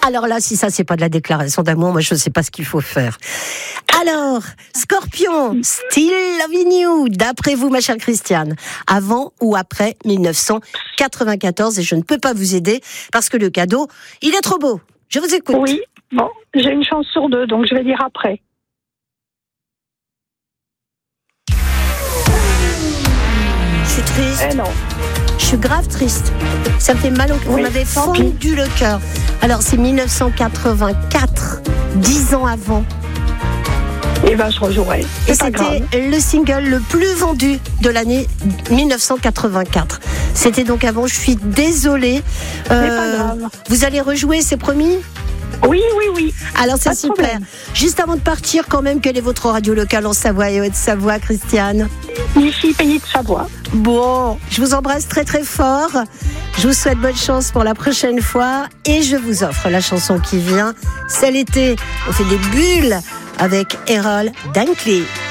Alors là, si ça, c'est pas de la déclaration d'amour, moi, je ne sais pas ce qu'il faut faire. Alors, Scorpion, Still Loving You, d'après vous, ma chère Christiane, avant ou après 1994, et je ne peux pas vous aider parce que le cadeau, il est trop beau. Je vous écoute. Oui, bon, j'ai une chance sur 2, donc je vais dire après. Je suis triste. Non. Je suis grave triste. Ça me fait mal au cœur. Vous m'avez fendu le cœur. Alors, c'est 1984, 10 ans avant. Eh ben, je rejouerai. Et c'était le single le plus vendu de l'année 1984. C'était donc avant. Je suis désolée. C'est pas grave. Vous allez rejouer, c'est promis ? Oui. Alors, c'est pas de super. problème. Juste avant de partir, quand même, quelle est votre radio locale en Savoie et Haute-Savoie, Christiane ? Ici, pays de Savoie. Bon, je vous embrasse très très fort. Je vous souhaite bonne chance pour la prochaine fois. Et je vous offre la chanson qui vient. C'est l'été. On fait des bulles avec Errol Dunkley.